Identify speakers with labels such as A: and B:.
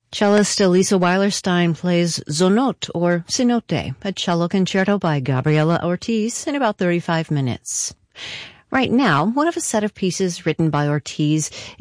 A: Cellist Elisa Weilerstein plays Zonot, or Cenote, a cello concerto by Gabriela Ortiz in about 35 minutes. Right now, one of a set of pieces written by Ortiz